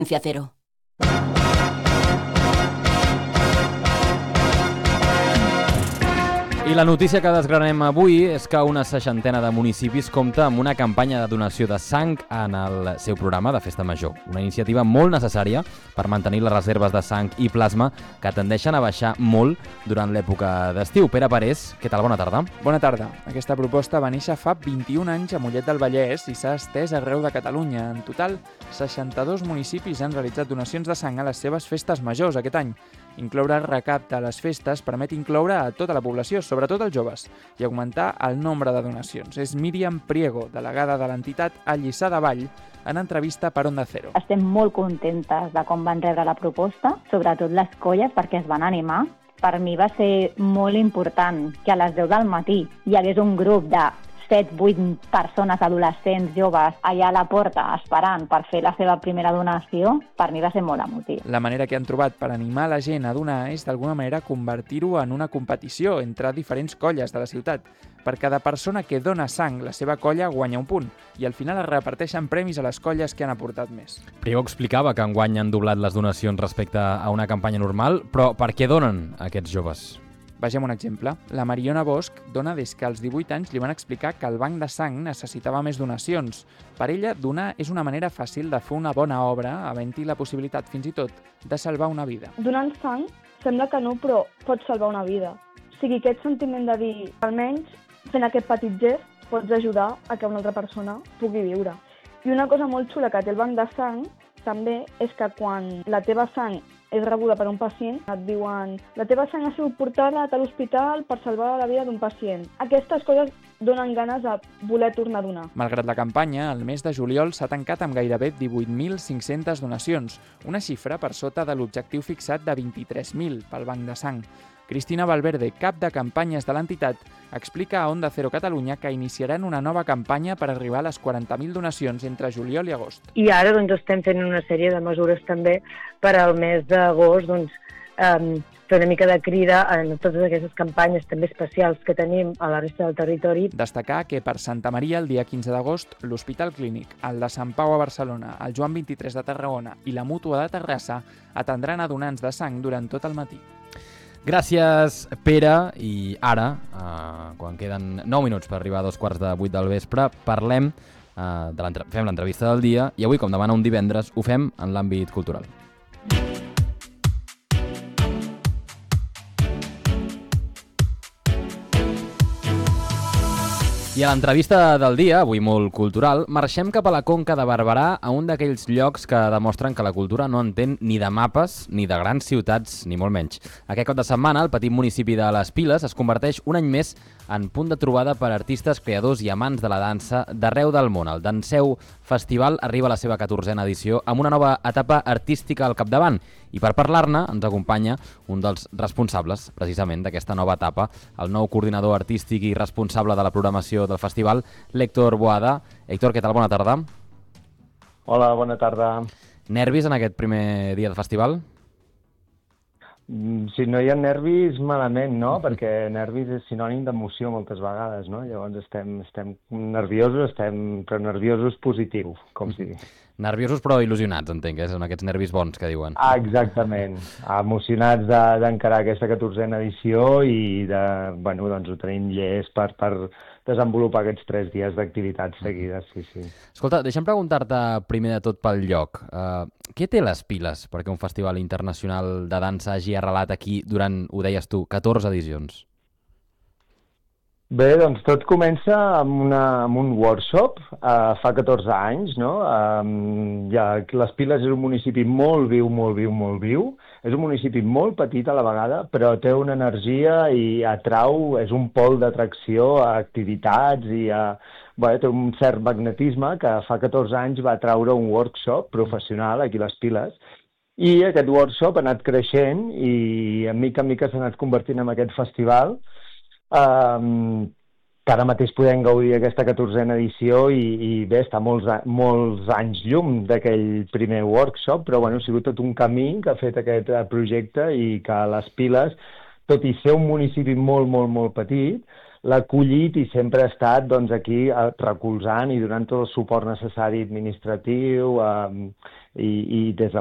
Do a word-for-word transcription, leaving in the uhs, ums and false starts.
Cero. I la notícia que desgranem avui és que una seixantena de municipis compta amb una campanya de donació de sang en el seu programa de Festa Major. Una iniciativa molt necessària per mantenir les reserves de sang i plasma que tendeixen a baixar molt durant l'època d'estiu. Pere Parés, què tal? Bona tarda. Bona tarda. Aquesta proposta va néixer fa vint-i-un anys a Mollet del Vallès i s'ha estès arreu de Catalunya. En total, seixanta-dos municipis han realitzat donacions de sang a les seves festes majors aquest any. Incloure el recapte a les festes permet incloure a tota la població, sobretot els joves, i augmentar el nombre de donacions. És Míriam Priego, delegada de l'entitat a Lliçà de Vall, en entrevista per Onda Cero. Estem molt contentes de com van rebre la proposta, sobretot les colles, perquè es van animar. Per mi va ser molt important que a les deu del matí hi hagués un grup de set vuit persones, adolescents, joves, allà a la porta esperant per fer la seva primera donació. Per mi va ser molt emotiu. La manera que han trobat per animar la gent a donar és d'alguna manera convertir-ho en una competició entre diferents colles de la ciutat. Per cada persona que dona sang, la seva colla guanya un punt i al final es reparteixen premis a les colles que han aportat més. Priego explicava que enguany han doblat les donacions respecte a una campanya normal, però per què donen aquests joves? Vegem un exemple. La Mariona Bosch dona des que als divuit anys li van explicar que el banc de sang necessitava més donacions. Per ella, donar és una manera fàcil de fer una bona obra, havent-hi la possibilitat, fins i tot, de salvar una vida. Donant sang, sembla que no, però pot salvar una vida. O sigui, aquest sentiment de dir, almenys, fent aquest petit gest, pots ajudar a que una altra persona pugui viure. I una cosa molt xula que té el banc de sang, també, és que quan la teva sang és rebuda per un pacient, et diuen la teva sang ha sigut portada a l'hospital per salvar la vida d'un pacient. Aquestes coses donen ganes de voler tornar a donar. Malgrat la campanya, el mes de juliol s'ha tancat amb gairebé divuit mil cinc-centes donacions, una xifra per sota de l'objectiu fixat de vint-i-tres mil pel banc de sang. Cristina Valverde, cap de campanyes de l'entitat, explica a Onda Cero Catalunya que iniciaran una nova campanya per arribar a les quaranta mil donacions entre juliol i agost. I ara doncs, estem fent una sèrie de mesures també per al mes d'agost, doncs, eh, fer una mica de crida en totes aquestes campanyes també especials que tenim a la resta del territori. Destacar que per Santa Maria, el dia quinze d'agost, l'Hospital Clínic, el de Sant Pau a Barcelona, el Joan vint-i-tres de Tarragona i la Mútua de Terrassa atendran a donants de sang durant tot el matí. Gràcies, Pere. I ara, eh, quan queden nou minuts per arribar a dos quarts de vuit del vespre, parlem, eh, de fem l'entrevista del dia i avui, com demana un divendres, ho fem en l'àmbit cultural. I a l'entrevista del dia, avui molt cultural, marxem cap a la Conca de Barberà, a un d'aquells llocs que demostren que la cultura no entén ni de mapes, ni de grans ciutats, ni molt menys. Aquest cap de setmana, el petit municipi de Les Piles es converteix un any més en punt de trobada per artistes, creadors i amants de la dansa d'arreu del món. El Danseu Festival arriba a la seva catorzena edició amb una nova etapa artística al capdavant. I per parlar-ne ens acompanya un dels responsables, precisament, d'aquesta nova etapa, el nou coordinador artístic i responsable de la programació del festival, l'Héctor Boada. Héctor, què tal? Bona tarda. Hola, bona tarda. Nervis en aquest primer dia del festival? Si no hi ha nervis, malament, no? Perquè nervis és sinònim d'emoció moltes vegades, no? Llavors estem, estem nerviosos, estem però nerviosos positiu, com si... Nerviosos però il·lusionats, entenc, eh? Són aquests nervis bons que diuen. Ah, exactament. Emocionats de, d'encarar aquesta catorzena edició i de, bueno, doncs ho tenim llest per, per desenvolupar aquests tres dies d'activitats seguides, sí, sí. Escolta, deixa'm preguntar-te primer de tot pel lloc. Uh, què té Les Piles perquè un festival internacional de dansa hagi arrelat aquí durant, ho deies tu, catorze edicions? Bé, doncs tot comença amb, una, amb un workshop, uh, fa catorze anys, no? Um, ja, Les Piles és un municipi molt viu, molt viu, molt viu. És un municipi molt petit a la vegada, però té una energia i atrau, és un pol d'atracció a activitats i a... Bé, té un cert magnetisme que fa catorze anys va traure un workshop professional aquí a Les Piles i aquest workshop ha anat creixent i a mica en mica s'ha anat convertint en aquest festival. Um, que ara mateix podem gaudir d'aquesta catorzena edició i, i bé, està molts, molts anys llum d'aquell primer workshop, però bueno, ha sigut tot un camí que ha fet aquest projecte i que Les Piles, tot i ser un municipi molt, molt, molt petit, l'ha acollit i sempre ha estat doncs, aquí eh, recolzant i donant tot el suport necessari administratiu eh, i, i des de